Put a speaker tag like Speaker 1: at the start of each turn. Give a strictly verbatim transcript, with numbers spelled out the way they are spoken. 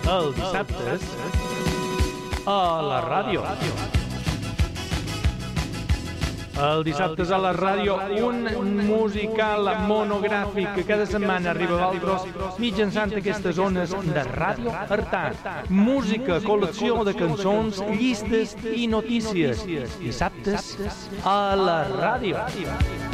Speaker 1: Els dissabtes a la ràdio. El dissabtes a la ràdio, un musical monogràfic que cada setmana arriba a Valdros mitjançant aquestes zones de Ràdio Artà. Música, col·lecció de cançons, llistes i notícies. Dissabtes a la ràdio.